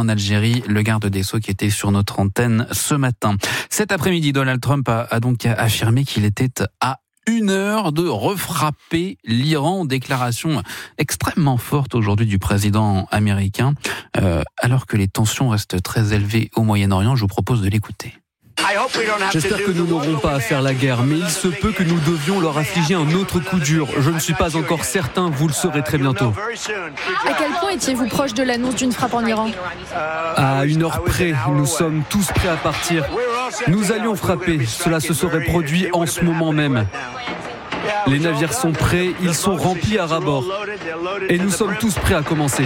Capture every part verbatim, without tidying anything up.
en Algérie, le garde des Sceaux qui était sur notre antenne ce matin. Cet après-midi, Donald Trump a, a donc affirmé qu'il était à une heure de refrapper l'Iran. Déclaration extrêmement forte aujourd'hui du président américain, euh, alors que les tensions restent très élevées au Moyen-Orient. Je vous propose de l'écouter. J'espère que nous n'aurons pas à faire la guerre, mais il se peut que nous devions leur affliger un autre coup dur. Je ne suis pas encore certain, vous le saurez très bientôt. À quel point étiez-vous proche de l'annonce d'une frappe en Iran ? À une heure près, nous sommes tous prêts à partir. Nous allions frapper, cela se serait produit en ce moment même. Les navires sont prêts, ils sont remplis à ras-bord. Et nous sommes tous prêts à commencer.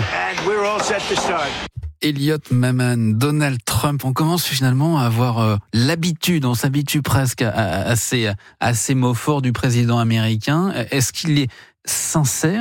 Elliot Maman, Donald Trump, on commence finalement à avoir euh, l'habitude, on s'habitue presque à, à, à, ces, à ces mots forts du président américain. Est-ce qu'il est sincère ?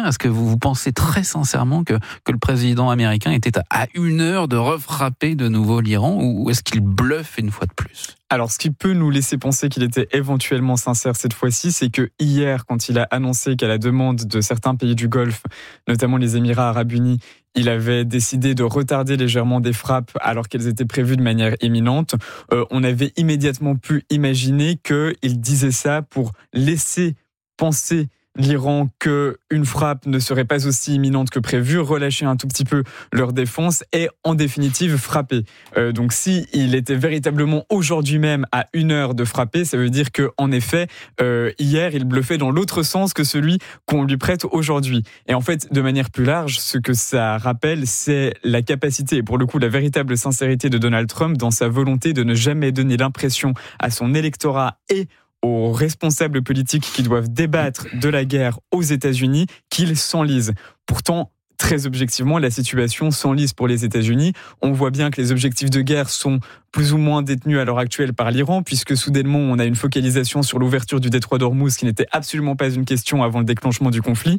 Est-ce que vous, vous pensez très sincèrement que, que le président américain était à, à une heure de refrapper de nouveau l'Iran, ou est-ce qu'il bluffe une fois de plus ? Alors, ce qui peut nous laisser penser qu'il était éventuellement sincère cette fois-ci, c'est que hier, quand il a annoncé qu'à la demande de certains pays du Golfe, notamment les Émirats arabes unis, il avait décidé de retarder légèrement des frappes alors qu'elles étaient prévues de manière imminente, euh, on avait immédiatement pu imaginer qu'il disait ça pour laisser penser l'Iran qu'une frappe ne serait pas aussi imminente que prévu, relâcher un tout petit peu leur défense et en définitive frapper. Euh, donc si il était véritablement aujourd'hui même à une heure de frapper, ça veut dire que en effet euh, hier il bluffait dans l'autre sens que celui qu'on lui prête aujourd'hui. Et en fait, de manière plus large, ce que ça rappelle, c'est la capacité et pour le coup la véritable sincérité de Donald Trump dans sa volonté de ne jamais donner l'impression à son électorat et aux responsables politiques qui doivent débattre de la guerre aux États-Unis qu'ils s'enlisent. Pourtant, très objectivement, la situation s'enlise pour les États-Unis. On voit bien que les objectifs de guerre sont plus ou moins détenus à l'heure actuelle par l'Iran, puisque soudainement, on a une focalisation sur l'ouverture du détroit d'Ormuz, qui n'était absolument pas une question avant le déclenchement du conflit.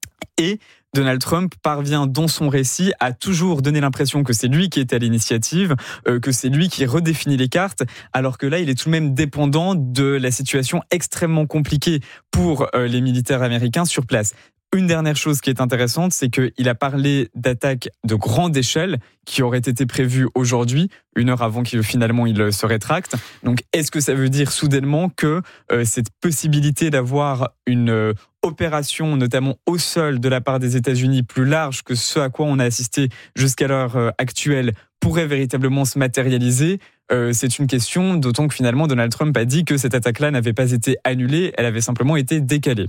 Et Donald Trump parvient dans son récit à toujours donner l'impression que c'est lui qui est à l'initiative, euh, que c'est lui qui redéfinit les cartes, alors que là, il est tout de même dépendant de la situation extrêmement compliquée pour euh, les militaires américains sur place. Une dernière chose qui est intéressante, c'est qu'il a parlé d'attaques de grande échelle qui auraient été prévues aujourd'hui, une heure avant qu'il finalement il se rétracte. Donc, est-ce que ça veut dire soudainement que euh, cette possibilité d'avoir une euh, opération, notamment au sol, de la part des États-Unis plus large que ce à quoi on a assisté jusqu'à l'heure euh, actuelle, pourrait véritablement se matérialiser ? euh, C'est une question, d'autant que finalement Donald Trump a dit que cette attaque-là n'avait pas été annulée, elle avait simplement été décalée.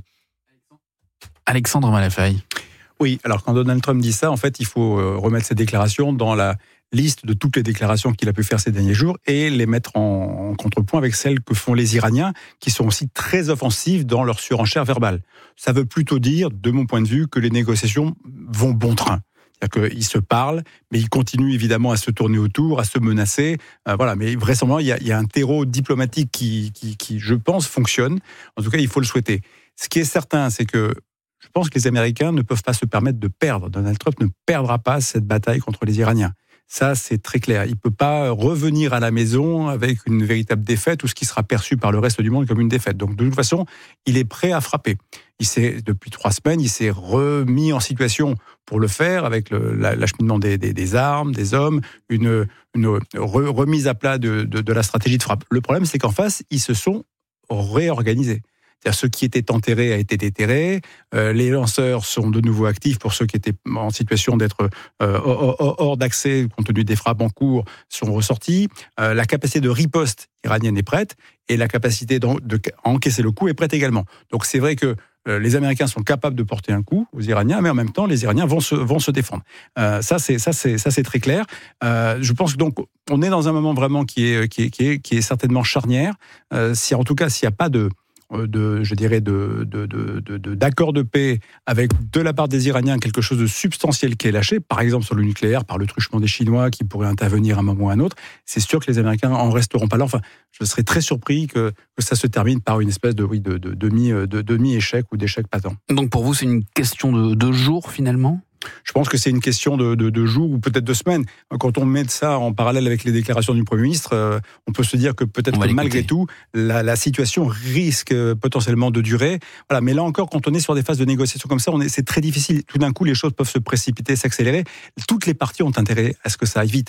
Alexandre Malafaille. Oui, alors quand Donald Trump dit ça, en fait, il faut remettre ses déclarations dans la liste de toutes les déclarations qu'il a pu faire ces derniers jours et les mettre en, en contrepoint avec celles que font les Iraniens, qui sont aussi très offensives dans leur surenchère verbale. Ça veut plutôt dire, de mon point de vue, que les négociations vont bon train. C'est-à-dire qu'ils se parlent, mais ils continuent évidemment à se tourner autour, à se menacer. Euh, voilà, mais vraisemblablement, il y a, il y a un terreau diplomatique qui, qui, qui, je pense, fonctionne. En tout cas, il faut le souhaiter. Ce qui est certain, c'est que je pense que les Américains ne peuvent pas se permettre de perdre. Donald Trump ne perdra pas cette bataille contre les Iraniens. Ça, c'est très clair. Il ne peut pas revenir à la maison avec une véritable défaite ou ce qui sera perçu par le reste du monde comme une défaite. Donc, de toute façon, il est prêt à frapper. Il s'est, depuis trois semaines, il s'est remis en situation pour le faire avec le, l'acheminement des, des, des armes, des hommes, une, une re, remise à plat de, de, de la stratégie de frappe. Le problème, c'est qu'en face, ils se sont réorganisés. C'est-à-dire, ce qui était enterré a été déterré. Euh, les lanceurs sont de nouveau actifs pour ceux qui étaient en situation d'être euh, hors d'accès compte tenu des frappes en cours sont ressortis. Euh, la capacité de riposte iranienne est prête et la capacité d'encaisser le coup est prête également. Donc c'est vrai que euh, les Américains sont capables de porter un coup aux Iraniens, mais en même temps les Iraniens vont se vont se défendre. Euh, ça c'est ça c'est ça c'est très clair. Euh, je pense que donc on est dans un moment vraiment qui est qui est qui est, qui est certainement charnière. Euh, si en tout cas s'il n'y a pas de de, je dirais, de, de, de, de, d'accord de paix avec, de la part des Iraniens, quelque chose de substantiel qui est lâché, par exemple sur le nucléaire, par le truchement des Chinois qui pourraient intervenir à un moment ou à un autre, c'est sûr que les Américains en resteront pas là. Enfin, je serais très surpris que, que ça se termine par une espèce de, oui, de, de, demi, de demi-échec ou d'échec patent. Donc pour vous, c'est une question de, de jours finalement ? Je pense que c'est une question de, de, de jours ou peut-être de semaines. Quand on met ça en parallèle avec les déclarations du Premier ministre, euh, on peut se dire que peut-être que malgré tout, la, la situation risque potentiellement de durer. Voilà. Mais là encore, quand on est sur des phases de négociation comme ça, on est, c'est très difficile. Tout d'un coup, les choses peuvent se précipiter, s'accélérer. Toutes les parties ont intérêt à ce que ça aille vite.